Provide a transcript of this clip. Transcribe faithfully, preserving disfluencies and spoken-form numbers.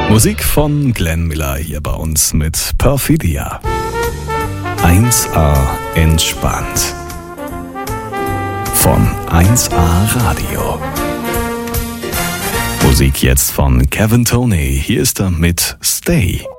Musik von Glenn Miller hier bei uns mit Perfidia. eins A entspannt. Von eins A Radio. Musik jetzt von Kevin Toney. Hier ist er mit Stay.